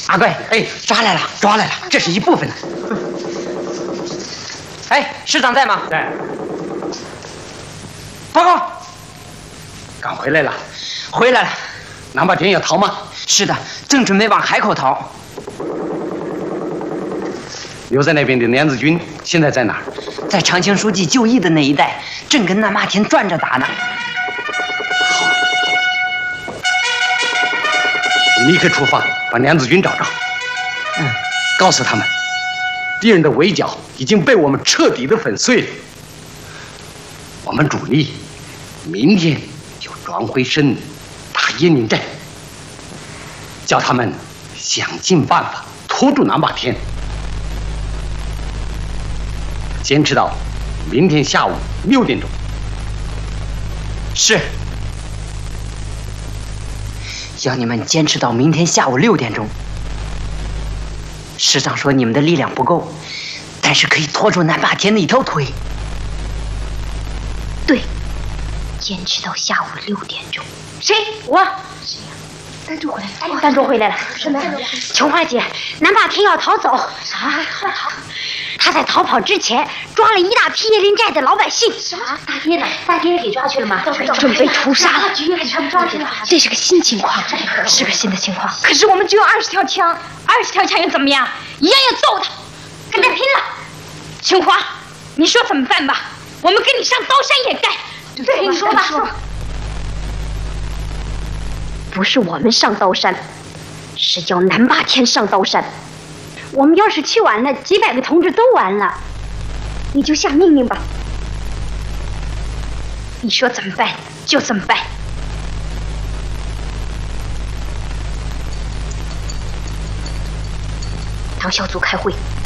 阿贵，哎，抓来了，抓来了，这是一部分呢。哎，师长在吗？ 在。 报告， 刚回来了。 回来了。 南霸天要逃吗？ 是的，正准备往海口逃。 留在那边的梁子军现在在哪儿？ 在长青书记就义的那一带，正跟那马田转着打呢。 你立刻出发，把梁子军找着。告诉他们，敌人的围剿已经被我们彻底的粉碎了。我们主力明天就转回身打鄢陵寨，叫他们想尽办法拖住南霸天，坚持到明天下午6点钟。 是。要你们坚持到明天下午6点钟。师长说你们的力量不够，但是可以拖住南霸天的一条腿。 对，坚持到下午6点钟。 谁？我。 谁呀？丹珠回来了。 丹珠回来了。什么？琼花姐，南霸天要逃走。 啥？要逃？ 他在逃跑之前抓了一大批鄢陵寨的老百姓。 什么？大爹呢？大爹给抓去了吗？ 准备屠杀了。 局给他们抓去了。 这是个新情况，是个新的情况。可是我们只有20条枪，20条枪又怎么样？一样要揍他，跟他拼了。琼花，你说怎么办吧？我们跟你上刀山也干。 对，你说吧。 不是我们上刀山，是叫南霸天上刀山。我们要是去晚了，几百个同志都完了。你就下命令吧。你说怎么办就怎么办。党小组开会，